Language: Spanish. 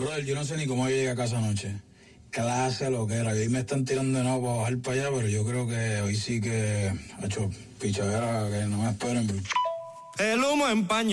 Brother, yo no sé ni cómo yo llegué a casa anoche. Clase lo que era. Hoy me están tirando de nuevo para bajar para allá, pero yo creo que hoy sí que ha hecho pichadera, que no me esperen. El humo empaña.